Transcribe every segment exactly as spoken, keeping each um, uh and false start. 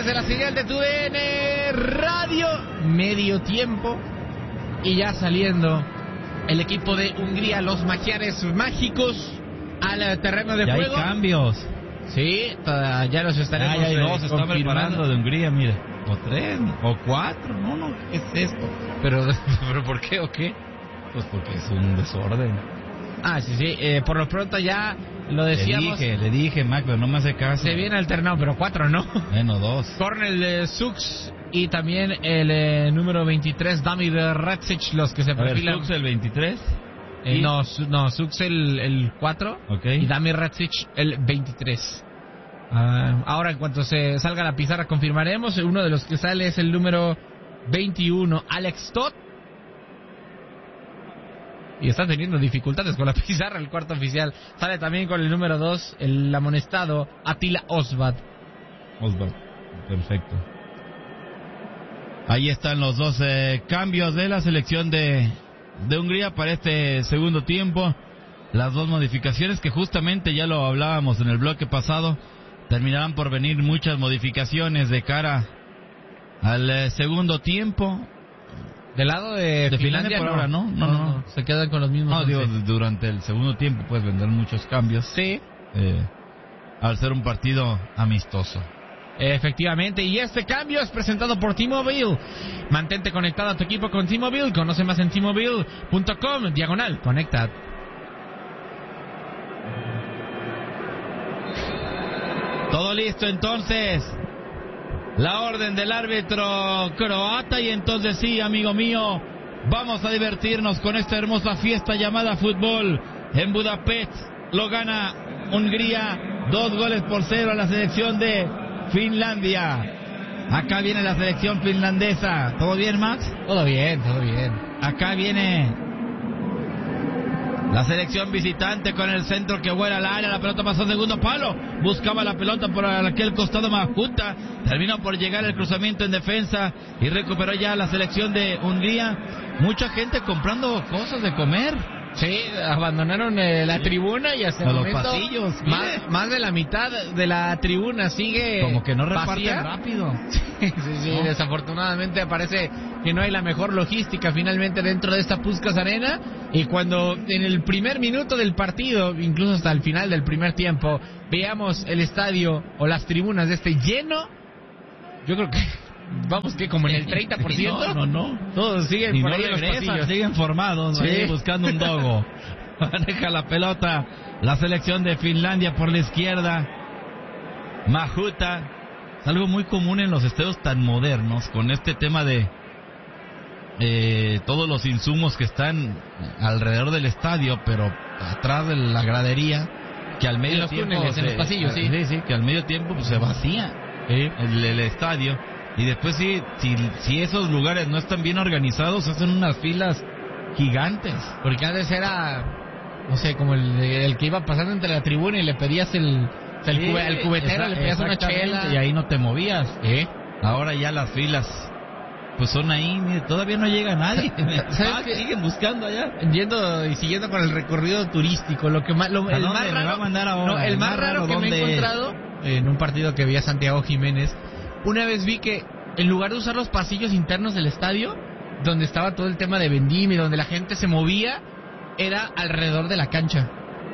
través de la señal de tu D N Radio, medio tiempo, y ya saliendo el equipo de Hungría, los magiares mágicos, al terreno de ya juego. Hay cambios. Sí, ya los estaremos. Ah, ya hay dos, se está confirmando. preparando de Hungría, mire. O tres, o cuatro, no, no, ¿qué es esto? Pero, pero ¿por qué o qué? Pues porque es un desorden. Ah, sí, sí, eh, por lo pronto ya lo decíamos. Le dije, le dije, Mac, pero no me hace caso. Se viene alternado, pero cuatro no. Bueno, dos. Cornel de Sux y también el eh, número veintitrés, Damir Retsic, los que se perfilan. Sux el veintitrés. Eh, no, su, no, Sux el, el cuatro, okay. Y Damir Retsic el veintitrés. Uh, ahora, en cuanto se salga la pizarra, confirmaremos. Uno de los que sale es el número veintiuno, Alex Todd. Y está teniendo dificultades con la pizarra, el cuarto oficial. Sale también con el número dos, el amonestado Attila Osvad. Osvad, perfecto. Ahí están los dos eh, cambios de la selección de, de Hungría para este segundo tiempo. Las dos modificaciones que justamente ya lo hablábamos en el bloque pasado. Terminarán por venir muchas modificaciones de cara al eh, segundo tiempo. Del lado de, de Finlandia, Finlandia por no. ahora, ¿no? No, no, no. no. Se quedan con los mismos. No, digo, durante el segundo tiempo puedes vender muchos cambios. Sí. Eh, al ser un partido amistoso. Efectivamente, y este cambio es presentado por T-Mobile. Mantente conectado a tu equipo con T-Mobile. Conoce más en T Mobile punto com, diagonal, conectad. Todo listo entonces. La orden del árbitro croata y entonces sí, amigo mío, vamos a divertirnos con esta hermosa fiesta llamada fútbol. En Budapest lo gana Hungría, dos goles por cero a la selección de Finlandia. Acá viene la selección finlandesa. ¿Todo bien, Max? Todo bien, todo bien. Acá viene la selección visitante con el centro que vuela al área. La pelota pasó al segundo palo. Buscaba la pelota por aquel costado Majuta. Terminó por llegar el cruzamiento en defensa y recuperó ya la selección de Hungría. Mucha gente comprando cosas de comer. Sí, abandonaron eh, la tribuna y hasta el momento los pasillos. Más, más de la mitad de la tribuna sigue como que no reparten vacía. rápido. Sí, sí, sí, ¿no? Desafortunadamente parece que no hay la mejor logística finalmente dentro de esta Puskás Arena. Y cuando en el primer minuto del partido, incluso hasta el final del primer tiempo, veamos el estadio o las tribunas de este lleno, yo creo que vamos que como en el treinta por ciento. No, no, no. Todos siguen y por no ahí en los regresan, pasillos. siguen formados, sí. ahí buscando un dogo. Maneja la pelota la selección de Finlandia por la izquierda. Majuta. Es algo muy común en los estadios tan modernos, con este tema de eh, todos los insumos que están alrededor del estadio, pero atrás de la gradería, que al medio en los tiempo túneles, se, en los pasillos, sí. sí, sí, que al medio tiempo pues, se vacía sí. el, el estadio. Y después sí, si, si esos lugares no están bien organizados, hacen unas filas gigantes. Porque antes era, no sé, como el, el que iba pasando entre la tribuna y le pedías el, el, sí, cube, el cubetero, esa, le pedías una chela. Y ahí no te movías. ¿Eh? Ahora ya las filas, pues son ahí, mire, todavía no llega nadie. ¿Sabes ah, qué? siguen buscando allá. Yendo y siguiendo con el recorrido turístico, lo que más, lo, el más raro, me va a mandar ahora? no, el más raro que me he encontrado en un partido que vi a Santiago Jiménez. Una vez vi que en lugar de usar los pasillos internos del estadio, donde estaba todo el tema de vendimia, donde la gente se movía, era alrededor de la cancha.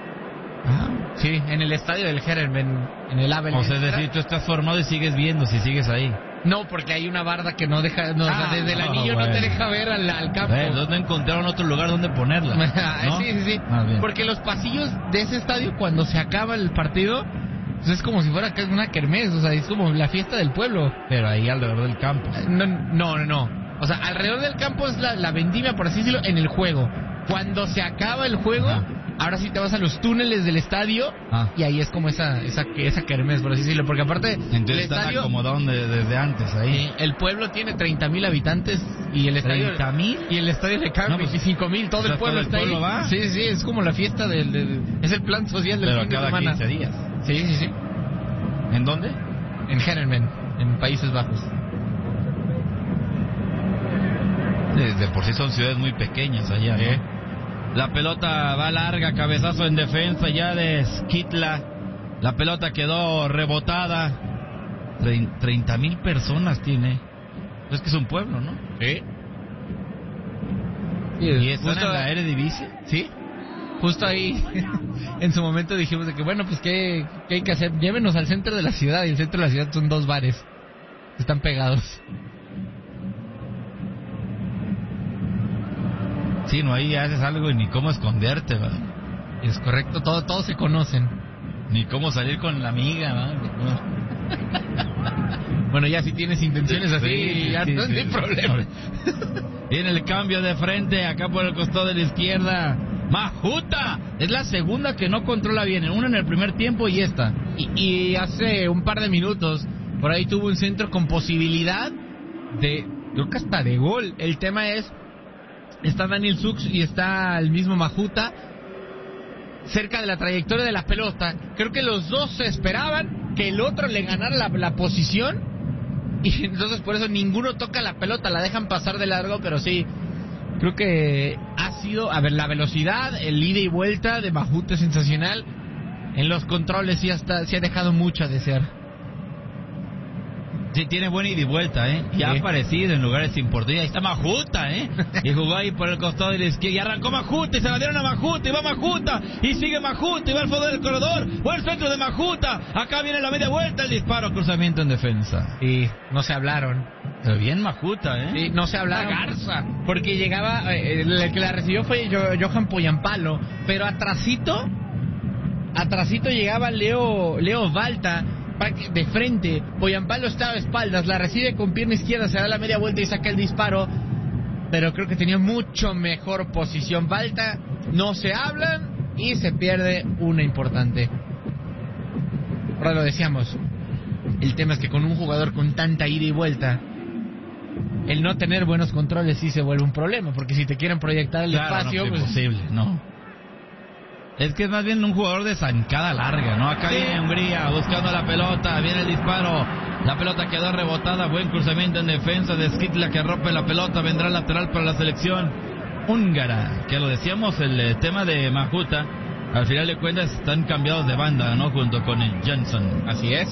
Ah, sí, en el estadio del Herenveen, en el Abel. O sea, es decir, tú estás formado y sigues viendo si sigues ahí. No, porque hay una barda que no deja, no, ah, o sea, desde el no, anillo bueno. no te deja ver al, al campo. Entonces no encontraron otro lugar donde ponerla, ¿no? Sí, sí, sí. Ah, porque los pasillos de ese estadio, cuando se acaba el partido, pues es como si fuera una kermés, o sea, es como la fiesta del pueblo. Pero ahí alrededor del campo. No, no, no, no. O sea, alrededor del campo es la, la vendimia, por así decirlo, en el juego. Cuando se acaba el juego, ah. ahora sí te vas a los túneles del estadio ah. y ahí es como esa esa esa kermés, por así decirlo. Porque aparte, entonces el estadio, están acomodados de, desde antes ahí. El pueblo tiene treinta mil habitantes y el estadio... ¿treinta mil? Y el estadio le cabe no, veinticinco mil, todo, o sea, el pueblo todo el está pueblo ahí. Va. Sí, sí, es como la fiesta del... del es el plan social del Pero fin de semana. quince días. Sí, sí, sí. ¿En dónde? En Herenveen, en Países Bajos. De por sí son ciudades muy pequeñas allá, ¿no? ¿Eh? La pelota va larga, cabezazo en defensa ya de Skitla. La pelota quedó rebotada treinta mil personas tiene. Es que es un pueblo, ¿no? Sí. ¿Y están en la Eredivisie? Sí. Justo ahí, en su momento dijimos de que, bueno, pues, ¿qué, ¿qué hay que hacer? Llévenos al centro de la ciudad, y el centro de la ciudad son dos bares. Están pegados. Sí, no, ahí haces algo y ni cómo esconderte, ¿verdad? Es correcto, todo, todos se conocen. Ni cómo salir con la amiga, ¿verdad? Bueno, ya si tienes intenciones así, sí, ya sí, no sí, hay sí. problema. Viene el cambio de frente, acá por el costado de la izquierda. Majuta, es la segunda que no controla bien, una en el primer tiempo y esta. Y, y hace un par de minutos, por ahí tuvo un centro con posibilidad de, creo que hasta de gol. El tema es, está Daniel Sux y está el mismo Majuta cerca de la trayectoria de la pelota. Creo que los dos se esperaban que el otro le ganara la, la posición, y entonces por eso ninguno toca la pelota, la dejan pasar de largo. Pero sí, creo que ha sido, a ver, la velocidad, el ida y vuelta de Majuta es sensacional. En los controles sí, hasta, sí ha dejado mucho a desear. Sí, tiene buen ida y vuelta, ¿eh? Y sí. Ha aparecido en lugares importantes. Ahí está Majuta, ¿eh? Y jugó ahí por el costado de la izquierda. Y arrancó Majuta y se la dieron a Majuta. Y va Majuta. Y sigue Majuta. Y va al fondo del corredor. Buen centro de Majuta. Acá viene la media vuelta. El disparo, cruzamiento en defensa. Sí, no se hablaron. Pero bien Majuta, ¿eh? Sí, no se hablaron. La Garza. Porque llegaba, eh, el que la recibió fue Johan Poyampalo. Pero atrasito, atrasito llegaba Leo, Leo Valta. De frente, Poyampalo estaba a espaldas, la recibe con pierna izquierda, se da la media vuelta y saca el disparo, pero creo que tenía mucho mejor posición. Valta, no se hablan y se pierde una importante. Ahora lo decíamos, el tema es que con un jugador con tanta ida y vuelta, el no tener buenos controles sí se vuelve un problema, porque si te quieren proyectar el claro, espacio, no, pues... es imposible, no. Es que es más bien un jugador de zancada larga, ¿no? Acá viene Hungría buscando la pelota, viene el disparo, la pelota quedó rebotada, buen cruzamiento en defensa de Skitla que rompe la pelota, vendrá lateral para la selección húngara, que lo decíamos, el eh, tema de Majuta, al final de cuentas están cambiados de banda, ¿no? Junto con el Johnson. Así es.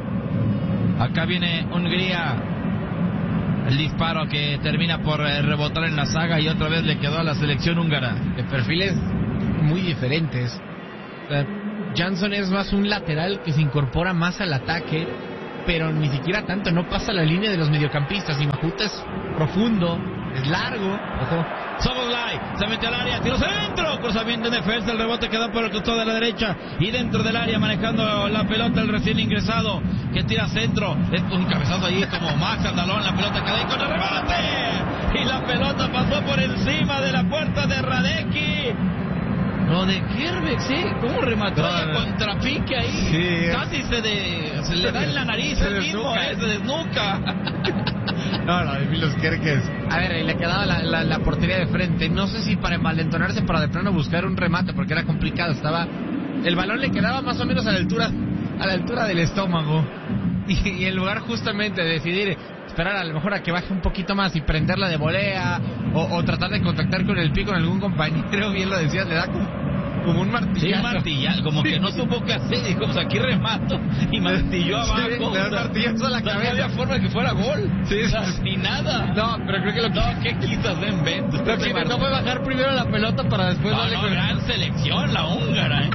Acá viene Hungría, el disparo que termina por eh, rebotar en la saga y otra vez le quedó a la selección húngara. De perfiles muy diferentes. O sea, Johnson es más un lateral que se incorpora más al ataque, pero ni siquiera tanto, no pasa la línea de los mediocampistas. Y Majuta es profundo, es largo. Ojo. Soboslai se mete al área, tiro centro, cruzamiento en defensa, el rebote quedó por el costado de la derecha y dentro del área manejando la pelota el recién ingresado que tira centro, es un cabezazo ahí como Max Andalón, la pelota quedó ahí con el rebote y la pelota pasó por encima de la puerta de Radecki. Lo de Kerbeck, sí, ¿cómo remató no, no. contrapique ahí? Sí, casi se, de, se le da en la nariz el mismo, eh, se desnuca. No, no, de Milos Kerkez. A ver, le quedaba la, la, la portería de frente. No sé si para envalentonarse, para de plano buscar un remate, porque era complicado. Estaba, el balón le quedaba más o menos a la altura, a la altura del estómago. Y, y en lugar justamente de decidir esperar a lo mejor a que baje un poquito más y prenderla de volea o, o tratar de contactar con el pie con algún compañero, bien lo decías, le da como, como un martillazo. Sí, martillazo, como que no supo qué hacer, dijo, pues aquí remato y martilló abajo. Sí, le da un martillazo a la cabeza. No había forma de que fuera gol. Sí, o sea, ni nada. No, pero creo que lo que... No, ¿qué quiso hacer en vez? Lo que intentó fue bajar primero la pelota para después no, darle no, con... gran selección la húngara, ¿eh?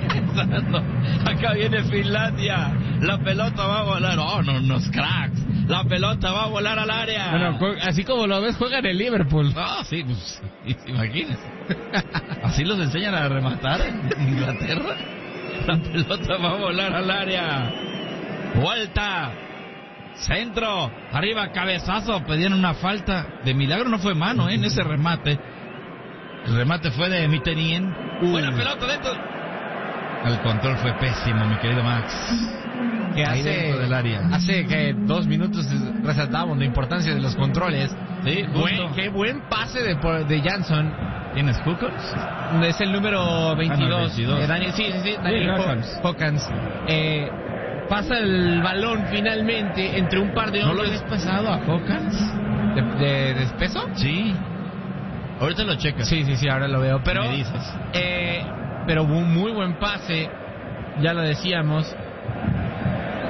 Acá viene Finlandia, la pelota va a volar, oh, no, unos cracks, la pelota va a volar al área. Bueno, así como lo ves, juega en el Liverpool. Ah, sí, pues, imagínese. Así los enseñan a rematar en Inglaterra. La pelota va a volar al área. Vuelta. Centro. Arriba, cabezazo. Pedían una falta. De milagro no fue mano, ¿eh? En ese remate. El remate fue de Mitenien. Buena pelota dentro. El control fue pésimo, mi querido Max. Que hace, del área. hace que dos minutos resaltábamos la importancia de los controles. Sí, buen, qué buen pase de, de Johnson. ¿Tienes Hawkins? Es el número veintidós. Ah, no, veintidós. Eh, Daniel, sí, sí, sí, Daniel Hawkins. Hawkins. Eh, pasa el balón finalmente entre un par de hombres. ¿No lo habías pasado a Hawkins? ¿De, de, de peso? Sí. Ahorita lo checas. Sí, sí, sí, ahora lo veo. Pero, me dices. Eh, pero un muy buen pase, ya lo decíamos.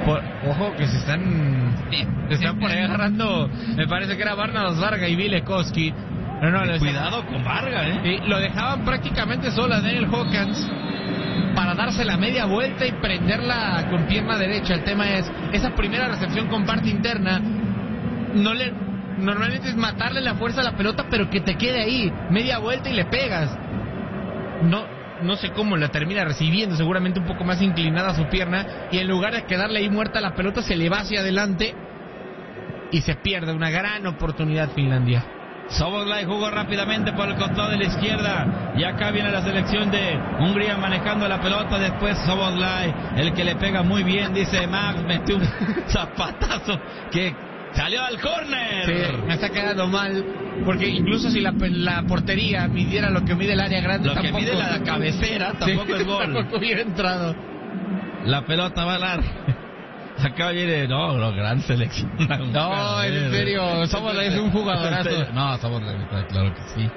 Por, ojo que se están se están por ahí agarrando, me parece que era Barnabas Varga y Vilekowski. No, no, cuidado con Varga, ¿eh? Y lo dejaban prácticamente solo a Daniel Hawkins para darse la media vuelta y prenderla con pierna derecha. El tema es, esa primera recepción con parte interna, no le normalmente es matarle la fuerza a la pelota, pero que te quede ahí, media vuelta y le pegas. No, no sé cómo la termina recibiendo, seguramente un poco más inclinada su pierna, y en lugar de quedarle ahí muerta la pelota, se le va hacia adelante y se pierde una gran oportunidad Finlandia. Szoboszlai jugó rápidamente por el costado de la izquierda y acá viene la selección de Hungría manejando la pelota. Después Szoboszlai, el que le pega muy bien, dice Max, metió un zapatazo que salió al córner. Sí, me está quedando mal, porque incluso si la, la portería midiera lo que mide el área grande, lo tampoco, que mide la cabecera, tampoco sí, es gol. Tampoco hubiera entrado. La pelota va a larga. Acá viene, no, no, gran selección. No, en serio, Szoboszlai es un jugadorazo. No, Szoboszlai, claro que sí.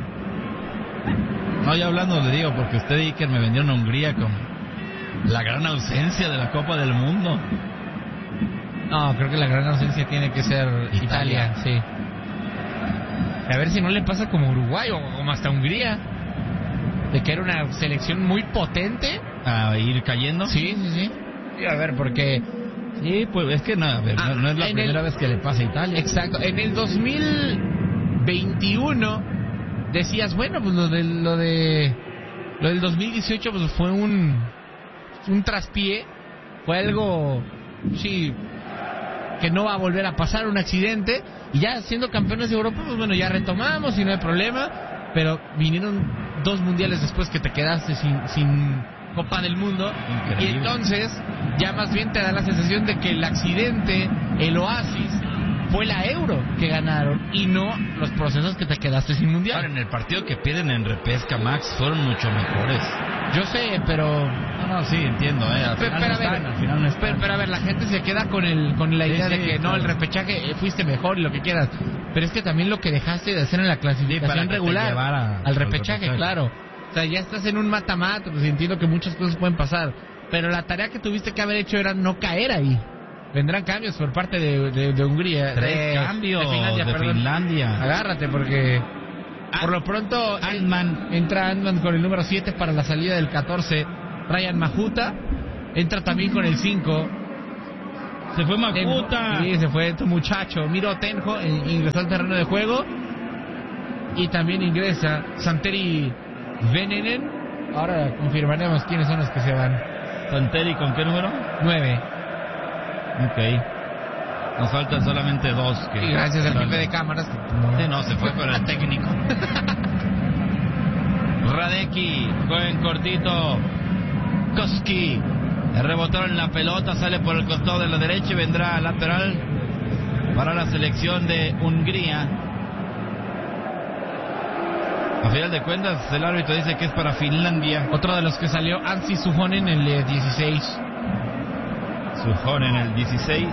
No, ya hablando le digo, porque usted y Iker me vendieron a Hungría con la gran ausencia de la Copa del Mundo. No, creo que la gran ausencia tiene que ser Italia, Italia sí. A ver si no le pasa como Uruguay o como hasta Hungría, de que era una selección muy potente. A ir cayendo. Sí, sí, sí. Sí, a ver, porque... Sí, pues es que no, a ver, ah, no es la primera el... vez que le pasa a Italia. Exacto. En el dos mil veintiuno decías, bueno, pues lo de lo de lo del dos mil dieciocho pues fue un un traspié, fue algo sí que no va a volver a pasar, un accidente, y ya siendo campeones de Europa, pues bueno, ya retomamos y no hay problema, pero vinieron dos mundiales después que te quedaste sin sin Copa del Mundo. Increíble. Y entonces ya más bien te da la sensación de que el accidente, el oasis, fue la Euro que ganaron y no los procesos que te quedaste sin mundial. Ahora, en el partido que pierden en repesca, Max, fueron mucho mejores. Yo sé, pero... No, no, sí, entiendo, ¿eh? Al pero, final pero, no a ver, están, al final no están. Pero, pero a ver, la gente se queda con el con la idea sí, sí, de que claro. no, el repechaje eh, fuiste mejor y lo que quieras. Pero es que también lo que dejaste de hacer en la clasificación sí, regular a, al repechaje, repechaje, claro. O sea, ya estás en un mata-mata, pues entiendo que muchas cosas pueden pasar. Pero la tarea que tuviste que haber hecho era no caer ahí. Vendrán cambios por parte de, de, de Hungría. Tres de, cambios de Finlandia. De Finlandia. Agárrate, porque Ant- por lo pronto Antman. entra Antman con el número siete para la salida del catorce. Ryan Mahuta entra también con el cinco. Se fue Mahuta. Sí, se fue tu muchacho. Miro Tenjo ingresó al terreno de juego. Y también ingresa Santeri Venenen. Ahora confirmaremos quiénes son los que se van. Santeri, ¿con qué número? Nueve. Ok. Nos faltan solamente dos. Que y gracias al jefe de cámaras. No. Sí, no, se fue por el técnico. Radecki, juega en cortito. Koski. Rebotaron la pelota, sale por el costado de la derecha y vendrá lateral para la selección de Hungría. A final de cuentas, el árbitro dice que es para Finlandia. Otro de los que salió, Anssi Suhonen, en el dieciséis. Suhonen en el dieciséis.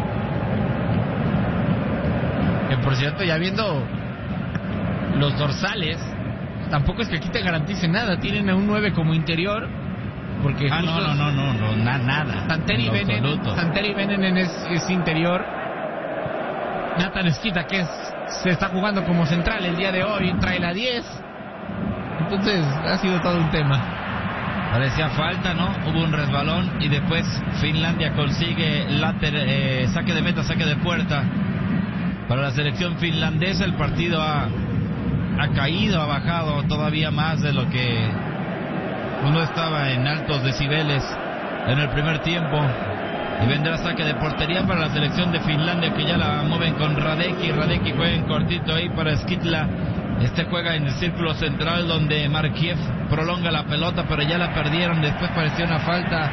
Que por cierto, ya viendo los dorsales, tampoco es que aquí te garantice nada. Tienen a un nueve como interior. Porque ah, no, no, no, no, no, na, nada. Santeri Venenen, Santeri Venenen es, es interior. Nathan Skita, que es, se está jugando como central el día de hoy, trae la diez. Entonces ha sido todo un tema. Parecía falta, ¿no? Hubo un resbalón y después Finlandia consigue later, eh, saque de meta, saque de puerta para la selección finlandesa. El partido ha, ha caído, ha bajado todavía más de lo que uno estaba en altos decibeles en el primer tiempo. Y vendrá saque de portería para la selección de Finlandia, que ya la mueven con Radecki. Radecki juega en cortito ahí para Skitla. Este juega en el círculo central donde Markiev prolonga la pelota, pero ya la perdieron. Después pareció una falta.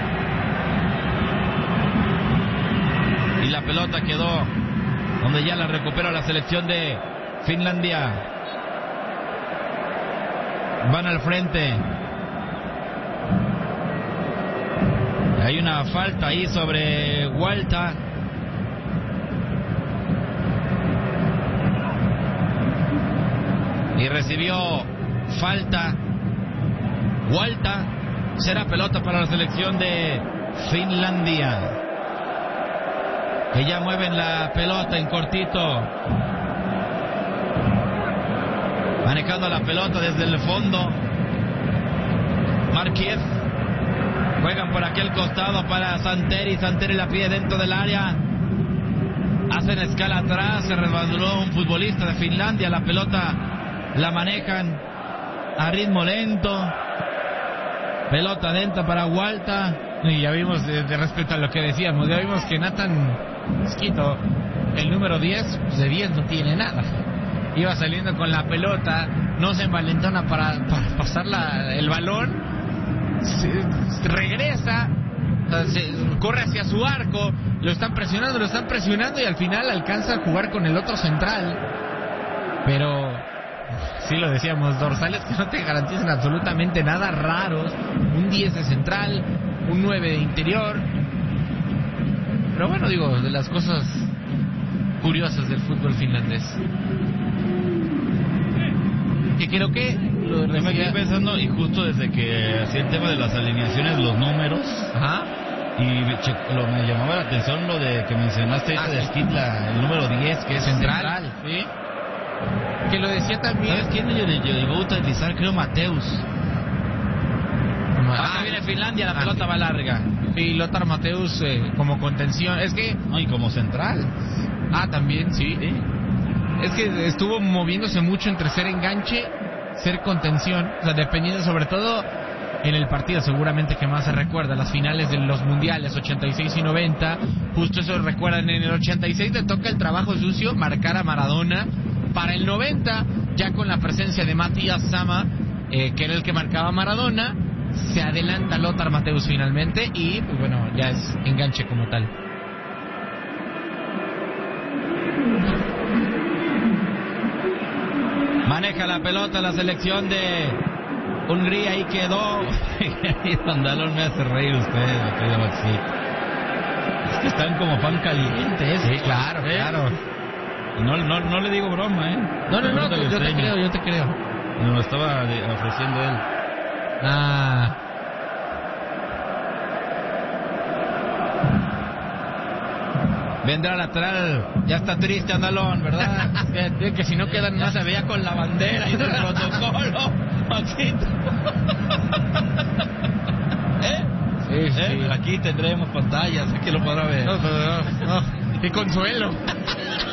Y la pelota quedó donde ya la recupera la selección de Finlandia. Van al frente. Hay una falta ahí sobre Walta. Y recibió falta Walta. Será pelota para la selección de Finlandia. que ya mueven la pelota en cortito. Manejando la pelota desde el fondo. Márquez. Juegan por aquel costado para Santeri. Santeri la pide dentro del área. Hacen escala atrás. Se resbaló un futbolista de Finlandia. La pelota la manejan a ritmo lento. Pelota dentro para Hualta. Y ya vimos, de, de respecto a lo que decíamos, ya vimos que Nathan Esquito, el número diez, pues de diez no tiene nada. Iba saliendo con la pelota, no se envalentona para, para pasar la, el balón, se, se regresa, se, corre hacia su arco, lo están presionando, lo están presionando y al final alcanza a jugar con el otro central. Pero sí lo decíamos, dorsales que no te garantizan absolutamente nada, raros, un diez de central, un nueve de interior. Pero bueno, digo, de las cosas curiosas del fútbol finlandés. Que creo que lo Yo me quedé pensando, y justo desde que hacía el tema de las alineaciones, los números. Ajá. Y che, lo, me llamaba la atención lo de que mencionaste Ah, de sí. Esquitla, el número diez, que es Central. central. Sí. Que lo decía también. ¿Sabes quién yo llegó a utilizar? Creo Mateus. Ah, que viene Finlandia, la ah, pelota sí. va larga. Sí, Lothar Mateus eh, como contención. Es que... No, y como central. Ah, también, sí. Sí. Es que estuvo moviéndose mucho entre ser enganche, ser contención. O sea, dependiendo sobre todo en el partido seguramente que más se recuerda, las finales de los mundiales ochenta y seis y noventa. Justo eso recuerdan, en el ochenta y seis le toca el trabajo sucio marcar a Maradona. Para el noventa, ya con la presencia de Matías Sama, eh, que era el que marcaba a Maradona, se adelanta Lothar Mateus finalmente y, pues bueno, ya es enganche como tal. Maneja la pelota la selección de Hungría y quedó. Y Vandalón me hace reír usted, mi querido Maxi. Es que están como pan caliente, ¿eh? Sí, claro, ¿Eh? claro. Y no, no, no le digo broma, ¿eh? No, no, no, Ahorita yo le te enseño. creo, yo te creo. Me lo estaba de- ofreciendo él. Ah. Vendrá lateral. Ya está triste Andalón, ¿verdad? que, que si no quedan Ya más. se veía con la bandera y el protocolo. Maxito. ¿Eh? Sí, sí. ¿Eh? Aquí tendremos pantallas, aquí lo podrá ver. No, no, no, no. Qué consuelo.